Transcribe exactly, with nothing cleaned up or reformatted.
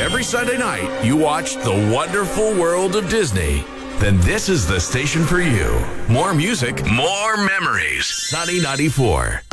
every Sunday night you watch The Wonderful World of Disney, then this is the station for you. More music, more memories. Sunny ninety-four.